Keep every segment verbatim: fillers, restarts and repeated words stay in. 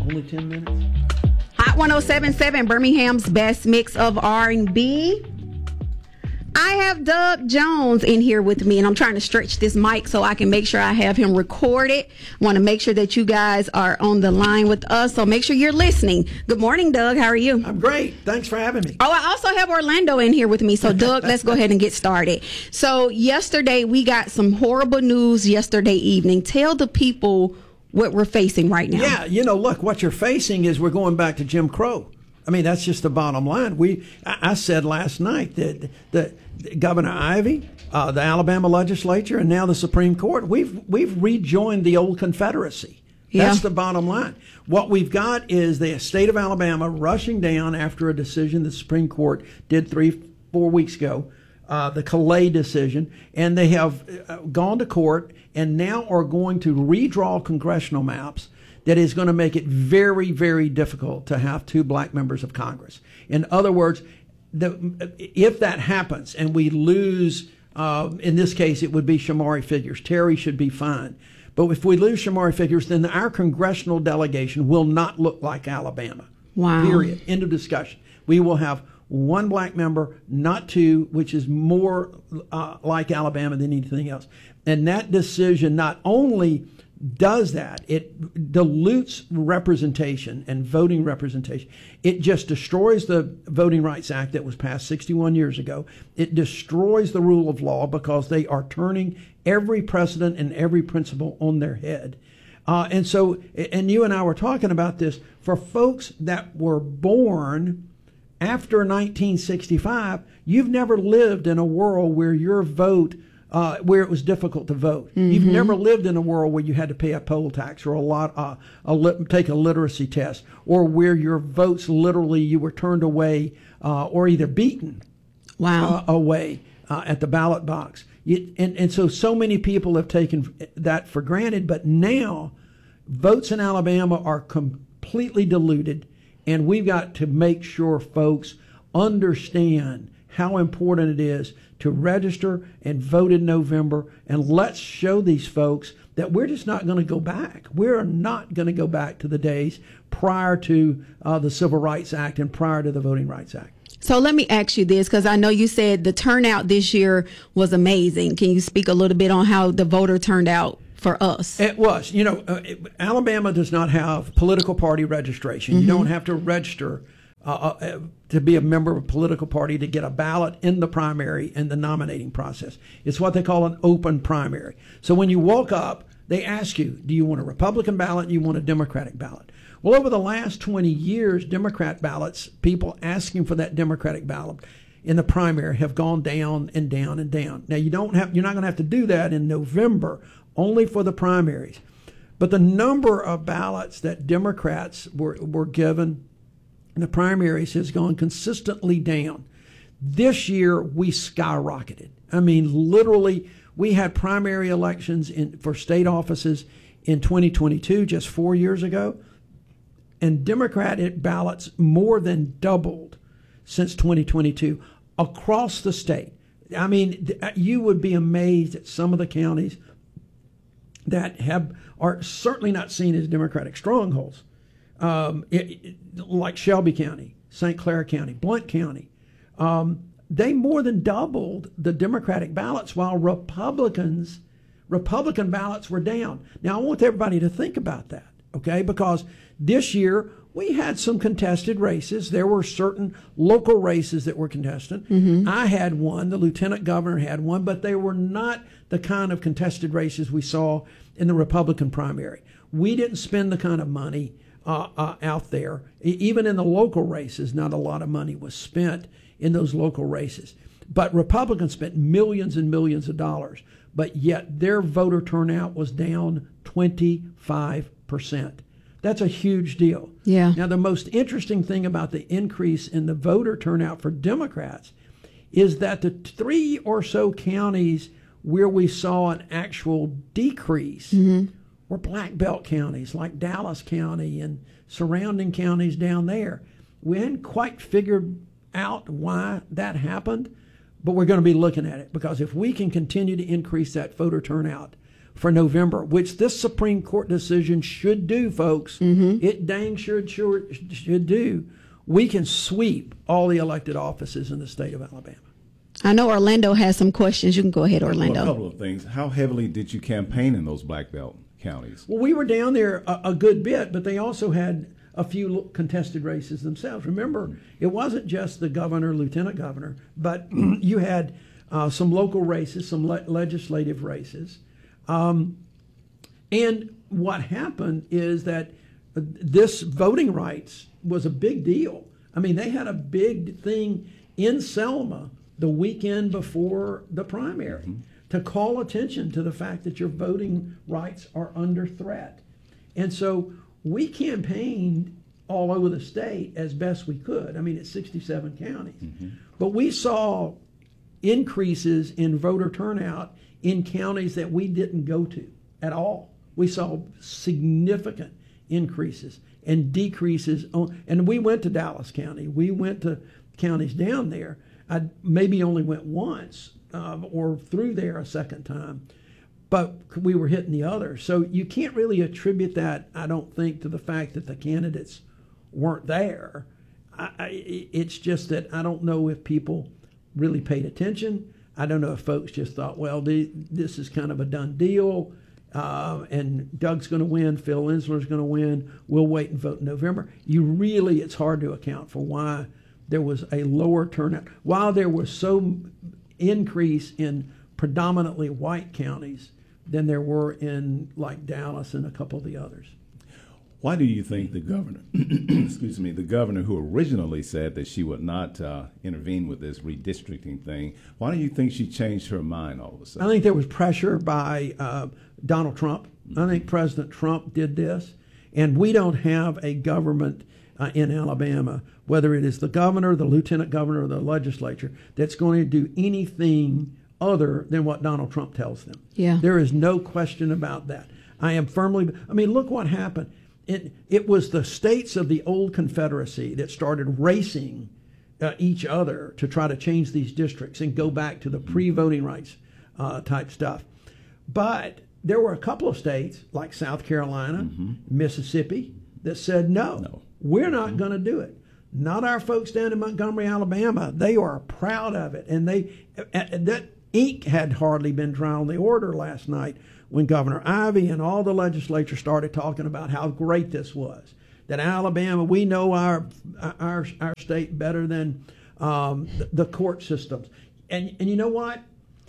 Only ten minutes? Hot one oh seven point seven, Birmingham's best mix of R and B. I have Doug Jones in here with me, and I'm trying to stretch this mic so I can make sure I have him recorded. I want to make sure that you guys are on the line with us, so make sure you're listening. Good morning, Doug. How are you? I'm great. Thanks for having me. Oh, I also have Orlando in here with me. So, Doug, let's go ahead and get started. So, yesterday, we got some horrible news yesterday evening. Tell the people what we're facing right now. Yeah, you know, look, what you're facing is we're going back to Jim Crow. I mean, that's just the bottom line. We, I, I said last night that the, the Governor Ivey, uh, the Alabama legislature, and now the Supreme Court, we've we've rejoined the old Confederacy. Yeah. That's the bottom line. What we've got is the state of Alabama rushing down after a decision the Supreme Court did three, four weeks ago, uh, the Calais decision, and they have uh, gone to court and now are going to redraw congressional maps that is going to make it very, very difficult to have two black members of Congress. In other words, the, if that happens and we lose, uh, in this case, it would be Shamari Figures. Terry should be fine. But if we lose Shamari Figures, then our congressional delegation will not look like Alabama. Wow. Period. End of discussion. We will have one black member, not two, which is more uh, like Alabama than anything else. And that decision not only does that, it dilutes representation and voting representation. It just destroys the Voting Rights Act that was passed sixty-one years ago. It destroys the rule of law because they are turning every precedent and every principle on their head. Uh, and so, and you and I were talking about this, for folks that were born after nineteen sixty-five, you've never lived in a world where your vote Uh, where it was difficult to vote. Mm-hmm. You've never lived in a world where you had to pay a poll tax or a lot, uh, a li- take a literacy test, or where your votes literally you were turned away uh, or either beaten wow. uh, away uh, at the ballot box. You, and, and so, so many people have taken that for granted, but now votes in Alabama are completely diluted, and we've got to make sure folks understand how important it is to register and vote in November, and let's show these folks that we're just not going to go back. We're not going to go back to the days prior to uh, the Civil Rights Act and prior to the Voting Rights Act. So let me ask you this, because I know you said the turnout this year was amazing. Can you speak a little bit on how the voter turned out for us? It was. You know, uh, it, Alabama does not have political party registration. Mm-hmm. You don't have to register Uh, uh, to be a member of a political party to get a ballot in the primary and the nominating process. It's what they call an open primary. So when you walk up, they ask you, do you want a Republican ballot? Do you want a Democratic ballot? Well, over the last twenty years, Democrat ballots, people asking for that Democratic ballot in the primary have gone down and down and down. Now, you don't have, you're not going to have to do that in November, only for the primaries. But the number of ballots that Democrats were, were given the primaries has gone consistently down. This year, we skyrocketed. I mean, literally, we had primary elections in, for state offices in twenty twenty-two, just four years ago, and Democratic ballots more than doubled since twenty twenty-two across the state. I mean, you would be amazed at some of the counties that have are certainly not seen as Democratic strongholds. Um, it, it, like Shelby County, Saint Clair County, Blount County, um, they more than doubled the Democratic ballots while Republicans, Republican ballots were down. Now, I want everybody to think about that, okay? Because this year we had some contested races. There were certain local races that were contested. Mm-hmm. I had one, the lieutenant governor had one, but they were not the kind of contested races we saw in the Republican primary. We didn't spend the kind of money Uh, uh, out there. Even in the local races, not a lot of money was spent in those local races. But Republicans spent millions and millions of dollars, but yet their voter turnout was down twenty-five percent. That's a huge deal. Yeah. Now, the most interesting thing about the increase in the voter turnout for Democrats is that the three or so counties where we saw an actual decrease mm-hmm. were black belt counties like Dallas County and surrounding counties down there. We hadn't quite figured out why that happened, but we're going to be looking at it, because if we can continue to increase that voter turnout for November, which this Supreme Court decision should do, folks. Mm-hmm. It dang sure, sure should do. We can sweep all the elected offices in the state of Alabama. I know Orlando has some questions. You can go ahead, Orlando. Well, a couple of things. How heavily did you campaign in those black belt counties? Well, we were down there a, a good bit, but they also had a few contested races themselves. Remember, it wasn't just the governor, lieutenant governor, but you had uh, some local races, some le- legislative races. Um, and what happened is that this voting rights was a big deal. I mean, they had a big thing in Selma the weekend before the primary mm-hmm. to call attention to the fact that your voting rights are under threat. And so we campaigned all over the state as best we could. I mean, it's sixty-seven counties. Mm-hmm. But we saw increases in voter turnout in counties that we didn't go to at all. We saw significant increases and decreases. On, and we went to Dallas County. We went to counties down there. I maybe only went once uh, or through there a second time, but we were hitting the others. So you can't really attribute that, I don't think, to the fact that the candidates weren't there. I, I, it's just that I don't know if people really paid attention. I don't know if folks just thought, well, the, this is kind of a done deal, uh, and Doug's going to win, Phil Insler's going to win, we'll wait and vote in November. You really, it's hard to account for why there was a lower turnout. While there was so increase in predominantly white counties than there were in like Dallas and a couple of the others. Why do you think the governor, excuse me, the governor who originally said that she would not uh, intervene with this redistricting thing, why do you think she changed her mind all of a sudden? I think there was pressure by uh, Donald Trump. Mm-hmm. I think President Trump did this, and we don't have a government uh, in Alabama, whether it is the governor, the lieutenant governor, or the legislature, that's going to do anything other than what Donald Trump tells them. Yeah. There is no question about that. I am firmly, I mean, look what happened. It, it was the states of the old Confederacy that started racing uh, each other to try to change these districts and go back to the pre-voting rights uh, type stuff. But there were a couple of states, like South Carolina, mm-hmm. Mississippi, that said, no, no. we're not mm-hmm. going to do it. Not our folks down in Montgomery, Alabama. They are proud of it. And they uh, that ink had hardly been dry on the order last night when Governor Ivey and all the legislature started talking about how great this was. That Alabama, we know our our our state better than um, the, the court systems. And and you know what?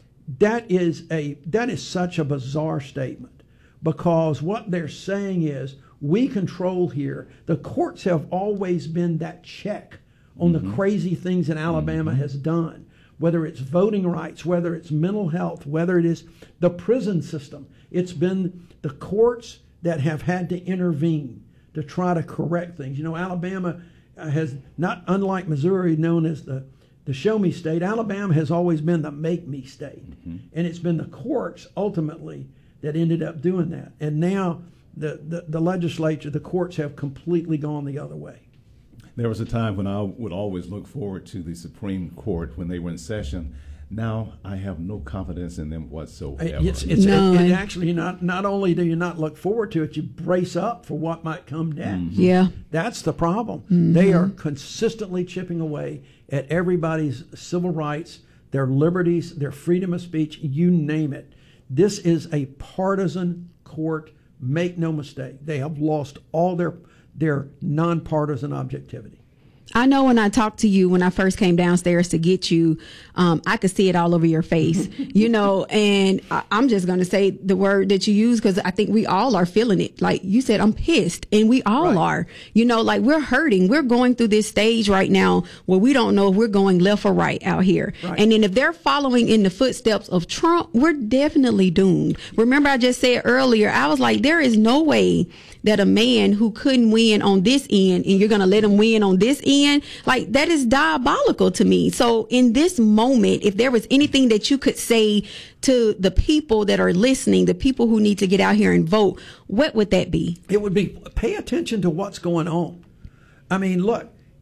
That is a that is such a bizarre statement, because what they're saying is we control here. The courts have always been that check on mm-hmm. the crazy things that Alabama mm-hmm. has done, whether it's voting rights, whether it's mental health, whether it is the prison system. It's been the courts that have had to intervene to try to correct things. You know, Alabama has, not unlike Missouri, known as the, the show me state, Alabama has always been the make me state. Mm-hmm. And it's been the courts ultimately that ended up doing that. And now the, the, the legislature, the courts have completely gone the other way. There was a time when I would always look forward to the Supreme Court when they were in session. Now I have no confidence in them whatsoever. It's, it's, no. it, it actually, not not only do you not look forward to it, you brace up for what might come next. Mm-hmm. Yeah, that's the problem. Mm-hmm. They are consistently chipping away at everybody's civil rights, their liberties, their freedom of speech, you name it. This is a partisan court. Make no mistake. They have lost all their their nonpartisan objectivity. I know when I talked to you when I first came downstairs to get you, um, I could see it all over your face, you know, and I, I'm just going to say the word that you use because I think we all are feeling it. Like you said, I'm pissed, and we all right. are, you know, like we're hurting. We're going through this stage right now where we don't know if we're going left or right out here. Right. And then if they're following in the footsteps of Trump, we're definitely doomed. Remember, I just said earlier, I was like, there is no way that a man who couldn't win on this end and you're going to let him win on this end, like that is diabolical to me. So in this moment, if there was anything that you could say to the people that are listening, the people who need to get out here and vote, what would that be? It would be pay attention to what's going on. I mean, look,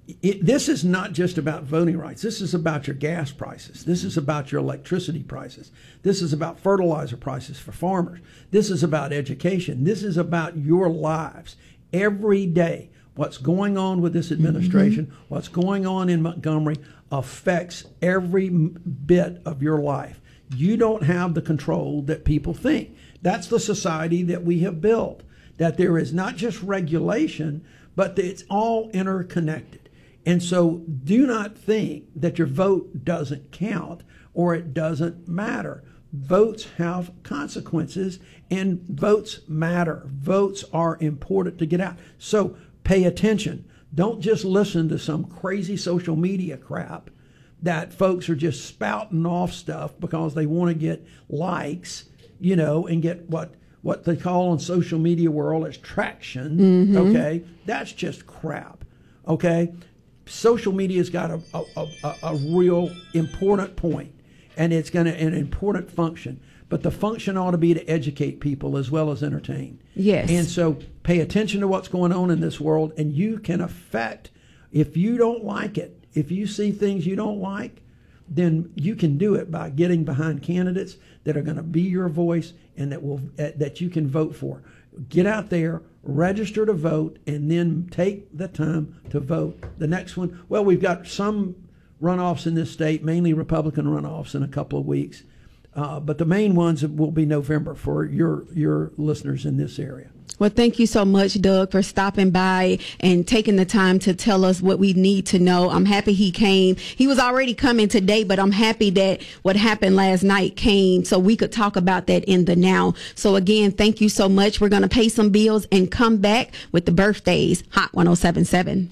it, this is not just about voting rights. This is about your gas prices. This is about your electricity prices. This is about fertilizer prices for farmers. This is about education. This is about your lives every day. What's going on with this administration, mm-hmm. what's going on in Montgomery affects every bit of your life. You don't have the control that people think. That's the society that we have built, that there is not just regulation, but it's all interconnected. And so do not think that your vote doesn't count or it doesn't matter. Votes have consequences, and votes matter. Votes are important to get out. So pay attention. Don't just listen to some crazy social media crap that folks are just spouting off stuff because they want to get likes, you know, and get what what they call in social media world as traction. Mm-hmm. Okay, that's just crap. Okay, social media's got a a, a, a real important point, and it's going to an important function. But the function ought to be to educate people as well as entertain. Yes. And so pay attention to what's going on in this world, and you can affect, if you don't like it, if you see things you don't like, then you can do it by getting behind candidates that are going to be your voice and that will uh, that you can vote for. Get out there, register to vote, and then take the time to vote. The next one, well, we've got some runoffs in this state, mainly Republican runoffs in a couple of weeks. Uh, but the main ones will be November for your your listeners in this area. Well, thank you so much, Doug, for stopping by and taking the time to tell us what we need to know. I'm happy he came. He was already coming today, but I'm happy that what happened last night came so we could talk about that in the now. So again, thank you so much. We're going to pay some bills and come back with the birthdays. Hot one oh seven point seven.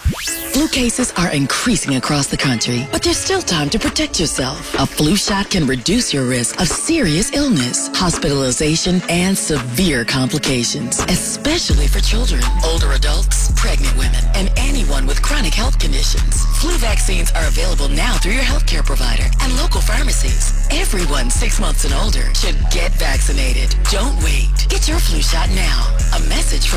Flu cases are increasing across the country, but there's still time to protect yourself. A flu shot can reduce your risk of serious illness, hospitalization, and severe complications, especially for children, older adults, pregnant women, and anyone with chronic health conditions. Flu vaccines are available now through your healthcare provider and local pharmacies. Everyone six months and older should get vaccinated. Don't wait. Get your flu shot now. A message from